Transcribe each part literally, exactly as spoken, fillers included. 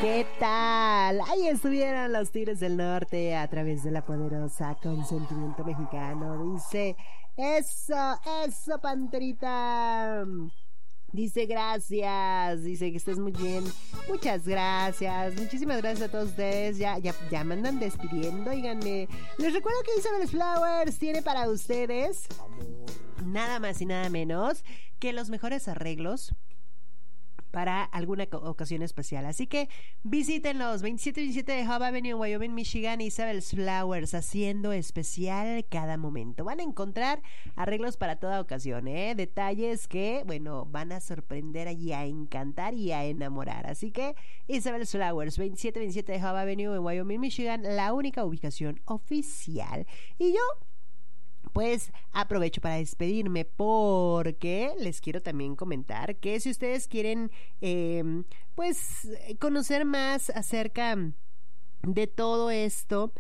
¿Qué tal? Ahí estuvieron los Tigres del Norte a través de la poderosa Consentimiento Mexicano. Dice, eso, eso, Panterita. Dice, gracias. Dice que estés muy bien. Muchas gracias. Muchísimas gracias a todos ustedes. Ya, ya, ya me andan despidiendo. Díganme. Les recuerdo que Isabel Flowers tiene para ustedes nada más y nada menos que los mejores arreglos para alguna ocasión especial. Así que visítenlos, veintisiete veintisiete de Hub Avenue, Wyoming, Michigan, Isabel's Flowers, haciendo especial cada momento. Van a encontrar arreglos para toda ocasión, ¿eh? Detalles que, bueno, van a sorprender y a encantar y a enamorar. Así que Isabel's Flowers, veintisiete veintisiete de Hub Avenue, en Wyoming, Michigan, la única ubicación oficial. Y yo pues aprovecho para despedirme porque les quiero también comentar que si ustedes quieren eh, pues conocer más acerca de todo esto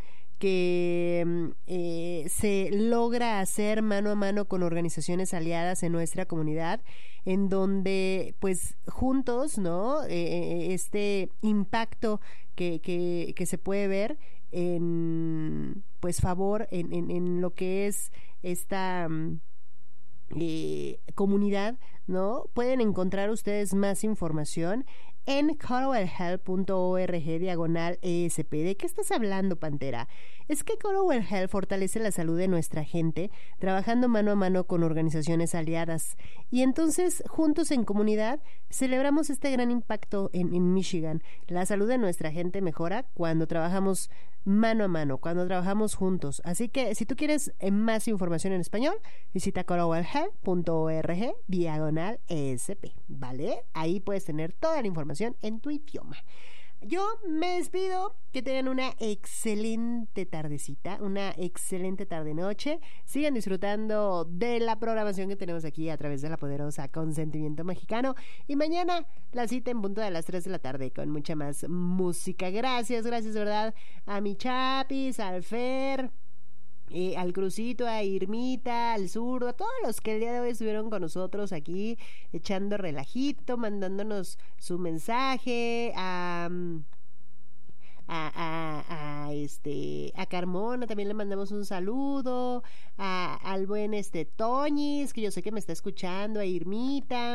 que eh, se logra hacer mano a mano con organizaciones aliadas en nuestra comunidad, en donde pues juntos, ¿no? Eh, este impacto que, que, que se puede ver en pues favor en, en, en lo que es esta eh, comunidad, ¿no? Pueden encontrar ustedes más información en corowellhealth punto org diagonal E S P. ¿De qué estás hablando, Pantera? Es que Corowell Health fortalece la salud de nuestra gente trabajando mano a mano con organizaciones aliadas. Y entonces, juntos en comunidad, celebramos este gran impacto en, en Michigan. La salud de nuestra gente mejora cuando trabajamos mano a mano, cuando trabajamos juntos. Así que si tú quieres más información en español, visita corowellhealth punto org diagonal E S P, ¿vale? Ahí puedes tener toda la información en tu idioma. Yo me despido, que tengan una excelente tardecita, una excelente tarde-noche. Sigan disfrutando de la programación que tenemos aquí a través de la poderosa Consentimiento Mexicano. Y mañana la cita en punto de las tres de la tarde con mucha más música. Gracias, gracias de verdad a mi Chapis, al Fer, Eh, al Crucito, a Irmita, al Zurdo, a todos los que el día de hoy estuvieron con nosotros aquí echando relajito, mandándonos su mensaje, a, a, a, a este a Carmona también le mandamos un saludo, a, al buen este Toñis, que yo sé que me está escuchando, a Irmita.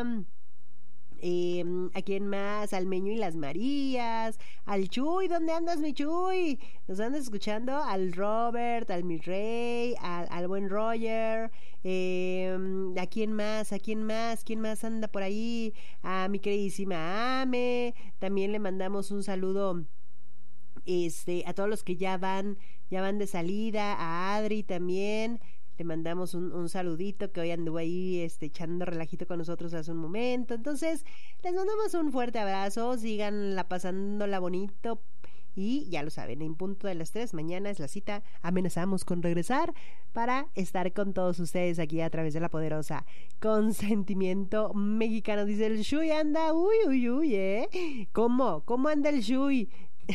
Eh, ¿A quién más? Al Meño y las Marías, al Chuy, ¿dónde andas, mi Chuy? ¿Nos andas escuchando? Al Robert, al mi Rey, al, al buen Roger, eh, ¿a quién más? ¿A quién más? ¿Quién más anda por ahí? A mi queridísima Ame, también le mandamos un saludo este, a todos los que ya van, ya van de salida, a Adri también. Le mandamos un, un saludito que hoy anduvo ahí este, echando relajito con nosotros hace un momento. Entonces, les mandamos un fuerte abrazo. Síganla pasándola bonito. Y ya lo saben, en punto de las tres, mañana es la cita. Amenazamos con regresar para estar con todos ustedes aquí a través de la poderosa Consentimiento Mexicano. Dice el Shui anda, uy, uy, uy, ¿eh? ¿Cómo? ¿Cómo anda el Shui?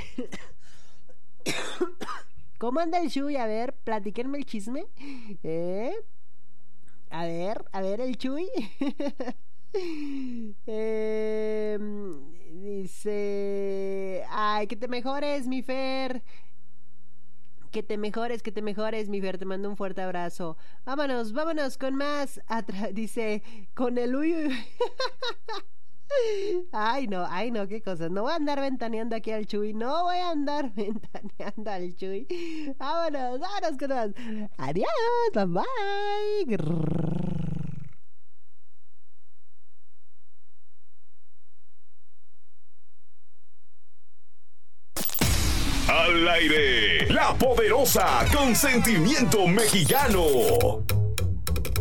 ¿Cómo anda el Chuy? A ver, platíquenme el chisme. ¿Eh? A ver, a ver el Chuy. eh, dice... Ay, que te mejores, mi Fer. Que te mejores, que te mejores, mi Fer. Te mando un fuerte abrazo. Vámonos, vámonos con más. Atra- dice, con el uy, uy. Ay, no, ay, no, qué cosas. No voy a andar ventaneando aquí al Chuy. No voy a andar ventaneando al Chuy. Vámonos, vámonos con más. Adiós, bye bye. Grrr. Al aire, la poderosa Consentimiento Mexicano.